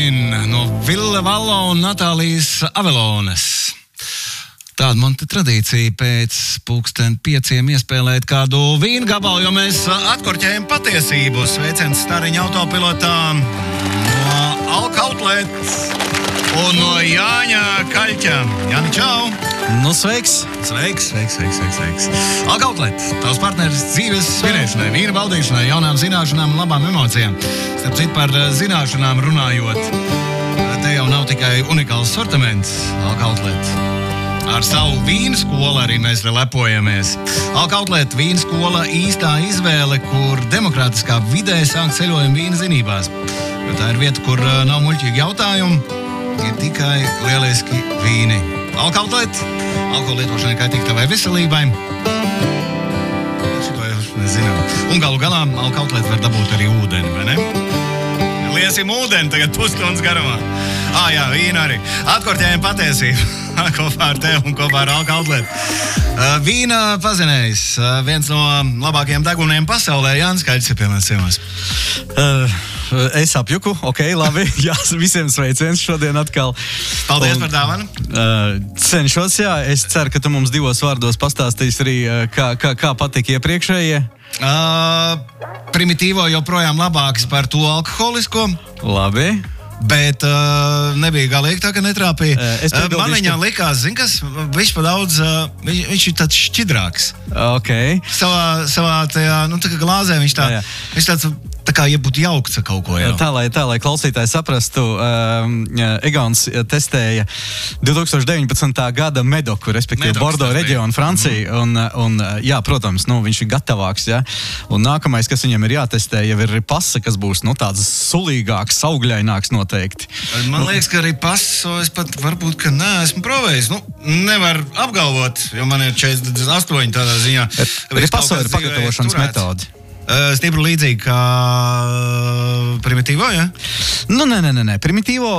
Šodien no Ville Vallo un Natālijas Avelones. Tāda man te tradīcija pēc 5:00 iespēlēt kādu vīnu gabalu, jo mēs atkorķējam patiesību. Sveiciens Stariņa autopilotām no Alkautlet un no Jāņa Kaļķa. Jāni, čau! Nu, sveiks! Sveiks! Alkautlet, tavs partneris dzīves svinēšanai, vīna baudīšanai, jaunām zināšanām un labām emocijām. Starp citu par zināšanām runājot, te jau nav tikai unikāls sortiments Alkautlet. Ar savu vīnu skolu arī mēs lepojamies. Alkautlet vīnu skola īstā izvēle, kur demokrātiskā vidē sāk ceļojumu vīna zinībās. Jo tā ir vieta, kur nav muļķīgi jautājumi, ir tikai lieliski vīni. Alkautlet, alkohola lietošanai kaitīga tavai veselībai. Šito jau nezinām. Un galu galā Alkautlet var dabūt arī ūdeni, vai ne? Liesim ūdeni tagad pusstundas garumā. Jā, vīna arī. Atkorķējam patiesību. Kopā ar tevi un kopā ar Alkautlet. Vīna pazinējs. Viens no labākajiem deguniem pasaulē. Jānis Kaļķis ir pie manis ciemos. Es apjuku, labi. Jā, visiem sveiciens šodien atkal. Paldies par dāvanu. Cenšos, jā. Es ceru, ka tu mums divos vārdos pastāstīsi arī, kā patika iepriekšējie. Primitīvo joprojām labāks par to alkoholisko. Labi. Bet nebija galīgi tā, ka netrāpīja. Man viņā likās, kas, viņš pa daudz, viņš ir tāds šķidrāks. Savā tajā, tā kā glāzē viņš tāds, tā kā, ja būtu jaukts ar kaut ko jau. Tā, lai klausītāji saprastu, Egons testēja 2019. gada Medoku, respektīvi Bordeaux reģionu, Franciju, un jā, protams, viņš ir gatavāks, jā. Un nākamais, kas viņam ir jātestē, jau ir pasa, kas būs, tāds sulīgāks, augļaināks noteikti. Man liekas, ka arī pasu es pat varbūt, ka neesmu provējis. Nevar apgalvot, jo man ir 48 tādā ziņā. Pasu ir pagatavošanas metodi. Stipri līdzīgi kā primitīvo, ja? Nē. Primitīvo